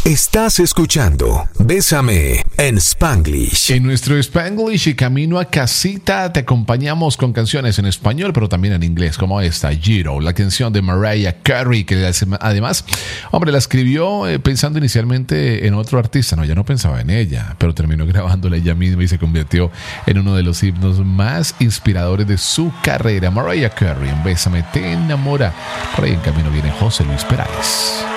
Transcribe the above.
Estás escuchando Bésame en Spanglish. En nuestro Spanglish y camino a casita te acompañamos con canciones en español, pero también en inglés, como esta, Giro, la canción de Mariah Carey, que además, hombre, la escribió pensando inicialmente en otro artista. No, ella no pensaba en ella, pero terminó grabándola ella misma y se convirtió en uno de los himnos más inspiradores de su carrera. Mariah Carey, en Bésame te enamora. Por ahí en camino viene José Luis Perales.